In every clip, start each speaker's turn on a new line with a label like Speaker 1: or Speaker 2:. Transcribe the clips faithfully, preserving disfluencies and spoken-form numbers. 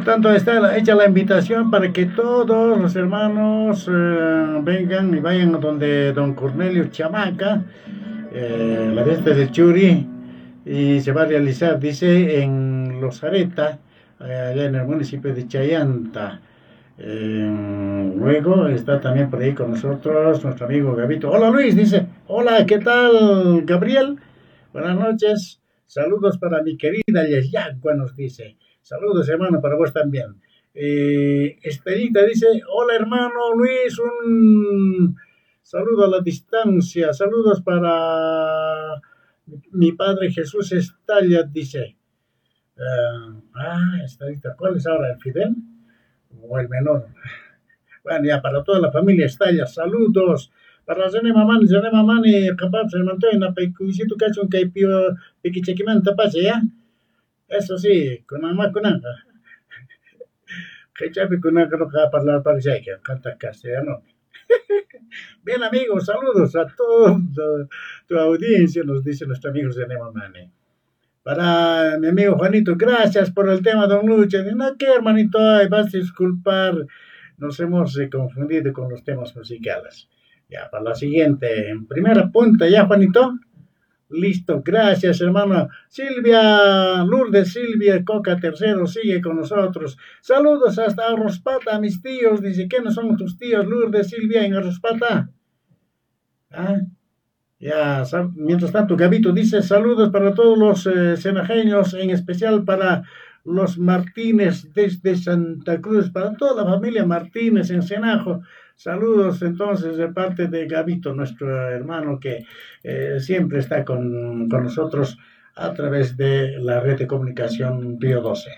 Speaker 1: tanto, está la- hecha la invitación para que todos los hermanos eh, vengan y vayan a donde don Cornelio Chamaca, eh, la fiesta del Churi, y se va a realizar, dice, en Los Areta, eh, allá en el municipio de Chayanta. Eh, luego está también por ahí con nosotros nuestro amigo Gabito. Hola Luis, dice. Hola, ¿qué tal Gabriel? Buenas noches. Saludos para mi querida Yesyagua, nos dice. Saludos, hermano, para vos también. Eh, Estelita dice, hola, hermano Luis, un saludo a la distancia. Saludos para mi padre Jesús Estalla, dice. Ah, ah, Estelita, ¿cuál es ahora? ¿El Fidel? ¿O el menor? Bueno, ya para toda la familia Estalla, saludos. Para René Mamani, René Mamani, capaz, se mantuvo en la pecuicito cacho un caipio, piquichequimanta pase, ¿ya? Eso sí, con mamá con nada. Que chapi con nada no va a hablar para que canta castellano. Bien, amigos, saludos a toda tu audiencia, nos dice nuestro amigo René Mamani. Para mi amigo Juanito, gracias por el tema, don Lucha. No, ¿qué, hermanito? Ay, vas a disculpar, nos hemos eh, confundido con los temas musicales. Ya, para la siguiente, en primera punta, ¿ya, Juanito? Listo, gracias, hermano. Silvia, Lourdes Silvia Coca Tercero sigue con nosotros. Saludos hasta Arrospata, mis tíos. Dice, ¿quiénes son tus tíos, Lourdes Silvia en Arrospata? ¿Ah? Ya, sa- mientras tanto, Gabito dice saludos para todos los eh, cenajeños, en especial para los Martínez desde Santa Cruz, para toda la familia Martínez en Cenajo. Saludos entonces de parte de Gabito, nuestro hermano que eh, siempre está con, con nosotros a través de la red de comunicación Pío doce.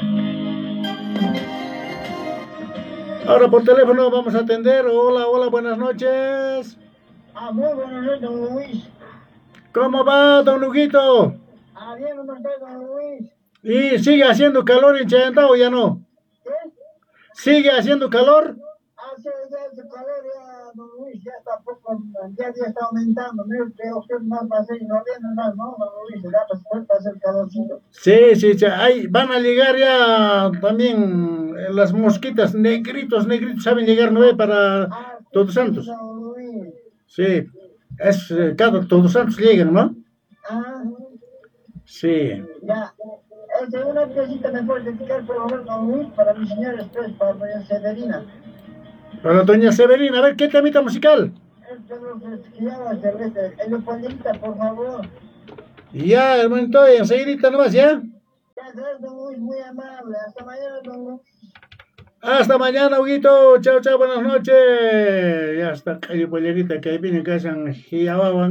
Speaker 1: Ahora por teléfono vamos a atender. Hola, hola, buenas noches.
Speaker 2: Ah, muy buenas noches, don Luis.
Speaker 1: ¿Cómo va, don Huguito?
Speaker 2: Ah, bien, ¿cómo está, don Luis?
Speaker 1: ¿Y sigue haciendo calor en Chayanta o ya no?
Speaker 2: ¿Qué?
Speaker 1: ¿Sigue haciendo calor?
Speaker 2: Hace ya ese calor, ya, don Luis, ya está poco, ya, ya está aumentando. Mira, creo que más va a ser, no viene más, ¿no, don Luis? Ya va a ser calorcito.
Speaker 1: Sí, sí, sí. Ahí van a llegar ya también eh, las mosquitas, negritos, negritos, saben llegar, ¿no ve? Para
Speaker 2: Ah, sí,
Speaker 1: Todos
Speaker 2: sí,
Speaker 1: Santos.
Speaker 2: don Luis.
Speaker 1: Sí, es eh, cada Todos Santos llegan, ¿no?
Speaker 2: Ah,
Speaker 1: Sí.
Speaker 2: ya. Este, una piecita me puede dedicar, por favor, don Luis, para mi señora Express, para doña Severina.
Speaker 1: Para doña Severina, a ver, ¿qué temita musical?
Speaker 2: Este, los que llama celeste, el Leopoldita, por favor.
Speaker 1: Ya, hermanito, enseguidita nomás, ¿ya?
Speaker 2: Gracias, don Luis, muy amable. Hasta mañana, don Luis.
Speaker 1: Hasta mañana, Huguito. Chao, chao, buenas noches. Ya está, calle pollerita que ahí viene que hacen